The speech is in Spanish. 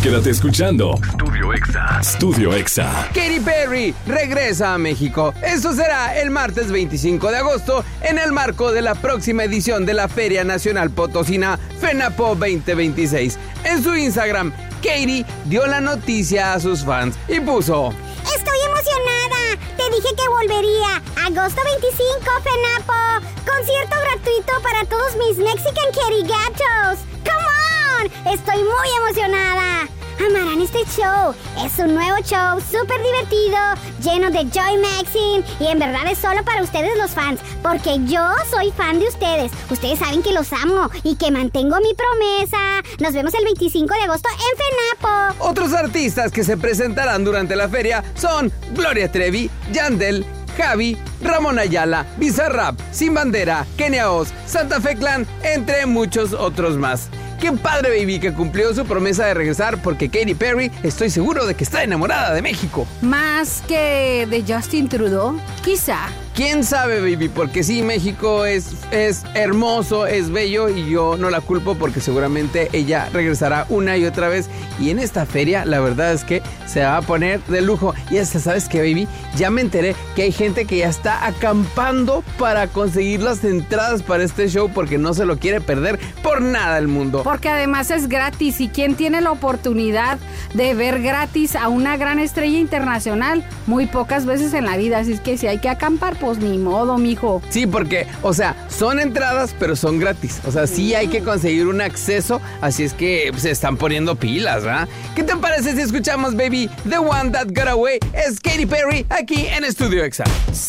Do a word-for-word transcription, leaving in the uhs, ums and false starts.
quédate escuchando Studio Exa. Studio Exa. Katy Perry regresa a México. Esto será el martes veinticinco de agosto en el marco de la próxima edición de la Feria Nacional Potosina FENAPO veinte veintiséis. En su Instagram, Katy dio la noticia a sus fans y puso: Estoy emocionada. Te dije que volvería. Agosto veinticinco, FENAPO. Concierto gratuito para todos mis Mexican Kitty Gatos. ¡Come on! Estoy muy emocionada. Amarán este show. Es un nuevo show súper divertido, lleno de Joy Maxine. Y en verdad es solo para ustedes los fans, porque yo soy fan de ustedes. Ustedes saben que los amo y que mantengo mi promesa. Nos vemos el veinticinco de agosto en FENAPO. Otros artistas que se presentarán durante la feria son Gloria Trevi, Yandel, Javi, Ramón Ayala, Bizarrap, Sin Bandera, Kenia Oz, Santa Fe Clan, entre muchos otros más. ¡Qué padre, baby! Que cumplió su promesa de regresar, porque Katy Perry, estoy seguro de que está enamorada de México. Más que de Justin Trudeau, quizá. ¿Quién sabe, baby? Porque sí, México es, es hermoso, es bello, y yo no la culpo porque seguramente ella regresará una y otra vez. Y en esta feria, la verdad es que se va a poner de lujo. Y hasta, ¿sabes qué, baby? Ya me enteré que hay gente que ya está acampando para conseguir las entradas para este show porque no se lo quiere perder por nada del mundo. Porque además es gratis, y quien tiene la oportunidad de ver gratis a una gran estrella internacional, muy pocas veces en la vida. Así es que si hay que acampar, pues ni modo, mijo. Sí, porque, o sea, son entradas, pero son gratis. O sea, sí hay que conseguir un acceso, así es que se están poniendo pilas, ¿verdad? ¿Qué te parece si escuchamos, baby? The One That Got Away es Katy Perry aquí en Studio Exa.